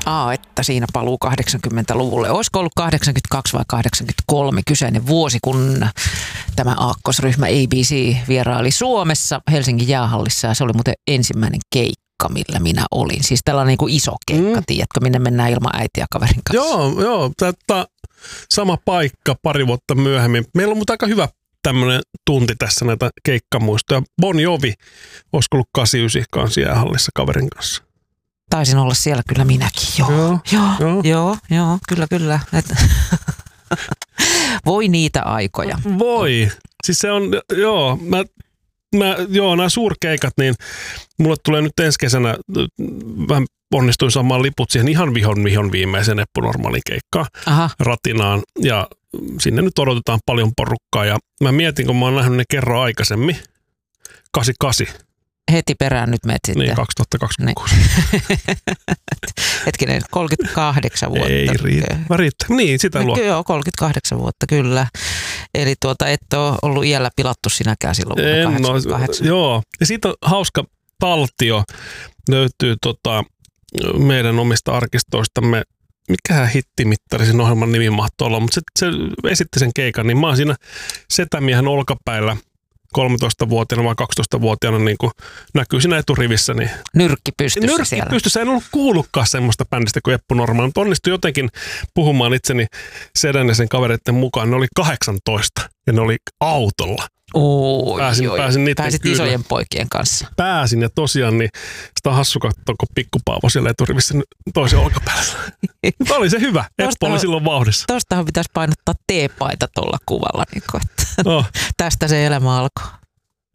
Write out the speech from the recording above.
Että siinä paluu 80-luvulle. Olisiko ollut 82 vai 83 kyseinen vuosi, kun tämä aakkosryhmä ABC vieraili Suomessa Helsingin jäähallissa. Ja se oli muuten ensimmäinen keikka, millä minä olin. Siis tällainen niin kuin iso keikka, tiedätkö, minne mennään ilman äitiä kaverin kanssa. Joo, sama paikka pari vuotta myöhemmin. Meillä on mutta aika hyvä tämmöinen tunti tässä näitä keikkamuistoja. Bon Jovi, olisiko ollut 89 kanssa jäähallissa kaverin kanssa. Taisin olla siellä kyllä minäkin, joo, kyllä. Voi niitä aikoja. Voi. Siis se on, nämä suurkeikat, niin mulle tulee nyt ensi kesänä, mä onnistuin saamaan liput siihen ihan vihon viimeiseen Eppu Normaalin keikkaan Ratinaan, ja sinne nyt odotetaan paljon porukkaa, ja mä mietin, kun mä oon nähnyt ne kerran aikaisemmin, 88. Heti perään nyt menet sitten. Niin, 2026. Hetkinen, 38 vuotta. Ei riitä. Niin, sitä luo. Joo, 38 vuotta, kyllä. Eli et ole ollut iällä pilattu sinäkään silloin vuonna 88. Joo, ja siitä on hauska taltio. Löytyy meidän omista arkistoistamme. Mikähän hittimittari sen ohjelman nimi mahtoi olla, mutta se esitti sen keikan, niin mä oon siinä setämiehen olkapäillä 13-vuotiaana vai 12-vuotiaana niin kuin näkyy siinä eturivissä. Niin nyrkki pystyssä siellä. Nyrkki pystyssä. En ollut kuullutkaan semmoista bändistä kuin Eppu Normaali, mutta onnistui jotenkin puhumaan itseni sedän ja sen kavereiden mukaan. Ne oli 18 ja ne oli autolla. Pääsin niiden Pääsit isojen poikien kanssa. Pääsin ja tosiaan niin sitä hassu katsoa, kun pikkupaavo siellä eturivissä toisen olkapäällä. Oli se hyvä. Eppu oli silloin vauhdissa. Tostahan pitäisi painottaa teepaita tuolla kuvalla. Niin tästä se elämä alkoi.